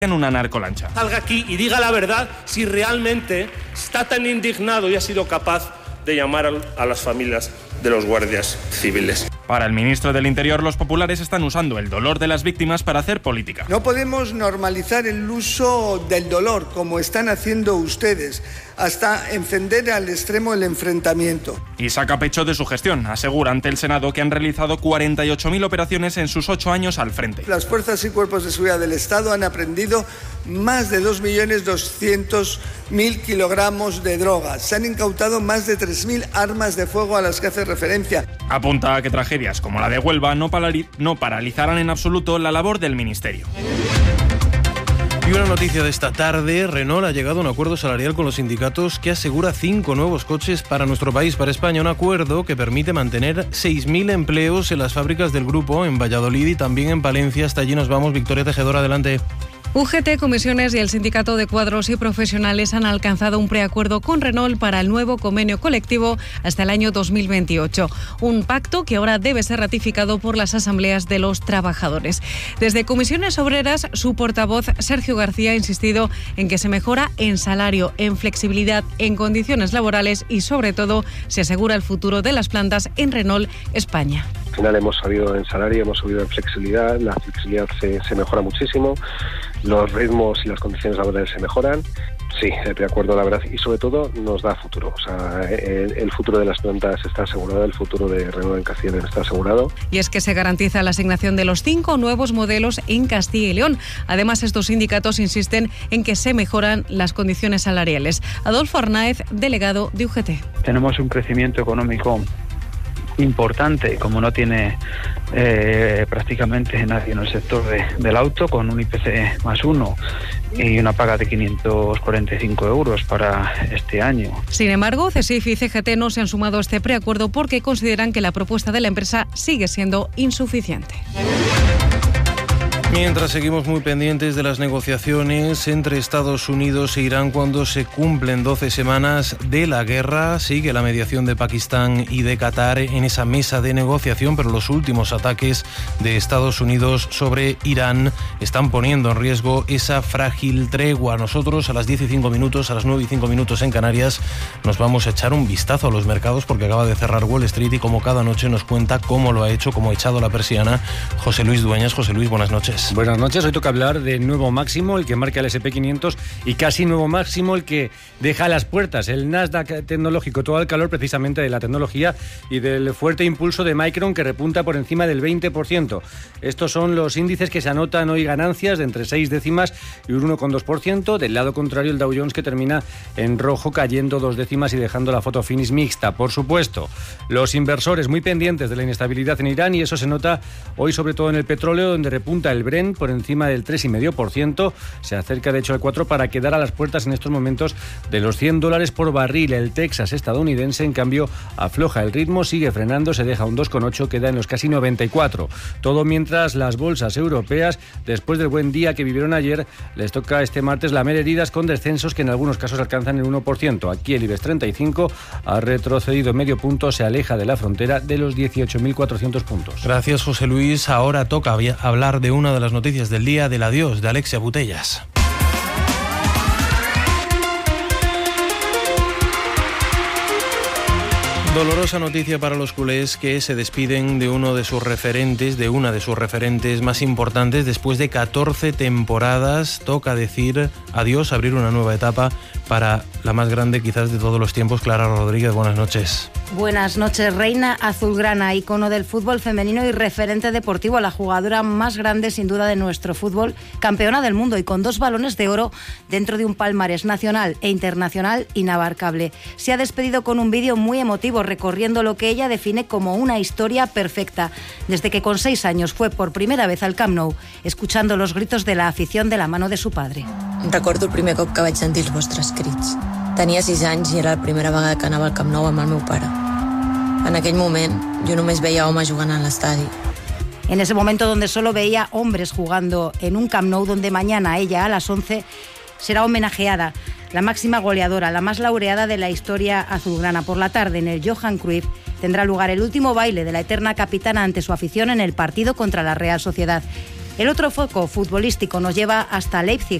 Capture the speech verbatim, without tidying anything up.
en una narcolancha. Salga aquí y diga la verdad si realmente está tan indignado y ha sido capaz de llamar a las familias de los guardias civiles. Para el ministro del Interior, los populares están usando el dolor de las víctimas para hacer política. No podemos normalizar el uso del dolor, como están haciendo ustedes, hasta encender al extremo el enfrentamiento. Y saca pecho de su gestión. Asegura ante el Senado que han realizado cuarenta y ocho mil operaciones en sus ocho años al frente. Las fuerzas y cuerpos de seguridad del Estado han aprendido más de dos millones doscientos mil kilogramos de drogas. Se han incautado más de tres mil armas de fuego a las que hace referencia. Apunta a que tragedias como la de Huelva no, parali- no paralizarán en absoluto la labor del Ministerio. Y una noticia de esta tarde, Renault ha llegado a un acuerdo salarial con los sindicatos que asegura cinco nuevos coches para nuestro país, para España. Un acuerdo que permite mantener seis mil empleos en las fábricas del grupo, en Valladolid y también en Palencia. Hasta allí nos vamos. Victoria Tejedor, adelante. U G T, Comisiones y el Sindicato de Cuadros y Profesionales han alcanzado un preacuerdo con Renault para el nuevo convenio colectivo hasta el año dos mil veintiocho. Un pacto que ahora debe ser ratificado por las asambleas de los trabajadores. Desde Comisiones Obreras, su portavoz Sergio García ha insistido en que se mejora en salario, en flexibilidad, en condiciones laborales y, sobre todo, se asegura el futuro de las plantas en Renault España. Al final hemos subido en salario, hemos subido en flexibilidad, la flexibilidad se, se mejora muchísimo, los ritmos y las condiciones laborales se mejoran. Sí, de acuerdo, la verdad, y sobre todo nos da futuro. O sea, el, el futuro de las plantas está asegurado, el futuro de Renault en Castilla y León está asegurado. Y es que se garantiza la asignación de los cinco nuevos modelos en Castilla y León. Además, estos sindicatos insisten en que se mejoran las condiciones salariales. Adolfo Arnáez, delegado de U G T. Tenemos un crecimiento económico importante, como no tiene eh, prácticamente nadie en el sector de, del auto, con un I P C más uno y una paga de quinientos cuarenta y cinco euros para este año. Sin embargo, CESIF y C G T no se han sumado a este preacuerdo porque consideran que la propuesta de la empresa sigue siendo insuficiente. Mientras seguimos muy pendientes de las negociaciones entre Estados Unidos e Irán cuando se cumplen doce semanas de la guerra, sigue la mediación de Pakistán y de Qatar en esa mesa de negociación, pero los últimos ataques de Estados Unidos sobre Irán están poniendo en riesgo esa frágil tregua. Nosotros a las diez y cinco minutos, a las nueve y cinco minutos en Canarias, nos vamos a echar un vistazo a los mercados porque acaba de cerrar Wall Street y como cada noche nos cuenta cómo lo ha hecho, cómo ha echado la persiana José Luis Dueñas. José Luis, buenas noches. Buenas noches, hoy toca hablar de nuevo máximo, el que marca el ese and pe quinientos, y casi nuevo máximo, el que deja a las puertas el Nasdaq tecnológico, todo al calor precisamente de la tecnología y del fuerte impulso de Micron, que repunta por encima del veinte por ciento. Estos son los índices que se anotan hoy ganancias de entre seis décimas y un uno coma dos por ciento. Del lado contrario, el Dow Jones, que termina en rojo, cayendo dos décimas y dejando la foto finish mixta. Por supuesto, los inversores muy pendientes de la inestabilidad en Irán, y eso se nota hoy sobre todo en el petróleo, donde repunta el Brent por encima del tres coma cinco por ciento, se acerca de hecho al cuatro para quedar a las puertas en estos momentos de los cien dólares por barril. El Texas estadounidense, en cambio, afloja el ritmo, sigue frenando, se deja un dos coma ocho, queda en los casi noventa y cuatro. Todo mientras las bolsas europeas, después del buen día que vivieron ayer, les toca este martes lamer heridas con descensos que en algunos casos alcanzan el uno por ciento. Aquí el IBEX treinta y cinco ha retrocedido medio punto, se aleja de la frontera de los dieciocho mil cuatrocientos puntos. Gracias, José Luis. Ahora toca hablar de una de las noticias del día, del adiós de Alexia Putellas. Dolorosa noticia para los culés, que se despiden de uno de sus referentes, de una de sus referentes más importantes. Después de catorce temporadas, toca decir adiós, abrir una nueva etapa para la más grande quizás de todos los tiempos. Clara Rodríguez, buenas noches. Buenas noches. Reina azulgrana, ícono del fútbol femenino y referente deportivo, la jugadora más grande sin duda de nuestro fútbol, campeona del mundo y con dos balones de oro dentro de un palmarés nacional e internacional inabarcable. Se ha despedido con un vídeo muy emotivo, recorriendo lo que ella define como una historia perfecta, desde que con seis años fue por primera vez al Camp Nou, escuchando los gritos de la afición de la mano de su padre. Recordo el primer cop que vaig sentir els vostres crits. Tenia sis anys i era la primera vegada que anava al Camp Nou amb el meu pare. En aquell moment, jo només veia homes jugant en l'estadi. En ese momento donde solo veía hombres jugando en un Camp Nou, donde mañana ella a las once será homenajeada, la máxima goleadora, la más laureada de la historia azulgrana. Por la tarde, en el Johan Cruyff, tendrá lugar el último baile de la eterna capitana ante su afición en el partido contra la Real Sociedad. El otro foco futbolístico nos lleva hasta Leipzig.